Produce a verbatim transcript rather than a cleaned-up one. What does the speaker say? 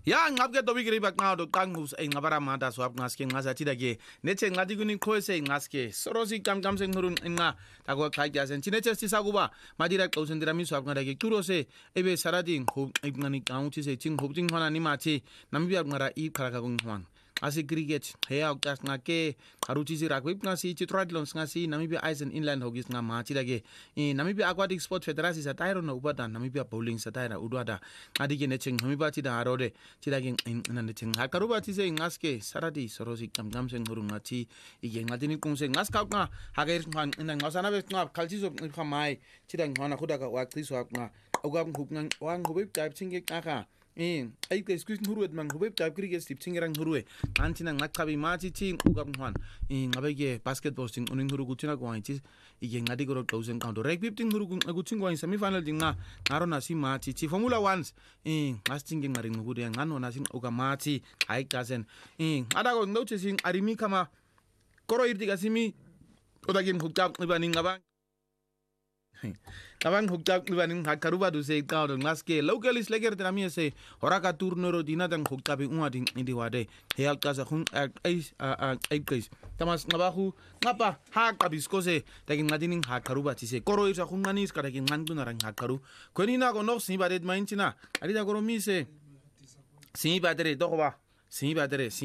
Ya ngapke to bigri bak na do kangus e ngabara mata swap ngaske ngasa tidake neche ngadi kuni khoese ngaske sorosi kam kam seng nurun nga takwa khajya sen chineche sisakuba madira qausendira mi swap ngadake turose ebe saradi khob ngani kaunti se ching khob jing hana ni machi nambiya ngara I kharaka gung hwan asi cricket heya ukas ngake haruchi si rugby ngasi triathlons ngasi Namibia Ice and Inland Hogis nga machi dage Namibia Aquatic Sport Federation sa tairo no ubada Namibia Bowling sa taira udwada adike necheng Namibia ti da harode ti dage nan necheng hakaruba ti se ngaske saradi sorosi kam kam seng hurung machi ige ngadini kung se ngas ka nga hager ngwan nan ngasana be nga khalchi so khamai ti dang ngwana khuda ka wa kriso nga ugam khub ngang wang hubib type chinge ka Eh, ay ke excuse huruet man hubeb type cricket stip chingerang hurue antina ngakabi machi ting ugam hwan eh ngabege basketball ting uning huru gutina ko anchi ige ngadi goro thousand count rugby ting huru gutin ko semi final ting na ngarona si machi chi formula one eh ngasting ngari ngude ngano na sin ugam machi ai kasen eh ada ko ndoche sing arimi kama koro irti kasimi odagin hukap ibani ngabang Kabang huktak libaning hakaruba do say ka do ngaske local is leger tramie se horaka turnero dina dang huktabi unading indi wade heal kasa hun ai ai kais tamas ngabahu ngapa ha kabisko se tagin ngadining hakaruba ti se koro isa hunganis kadagin ngandu narang hakaru konina go no sibadet mainchina arida goro mi se sibadere doba sibadere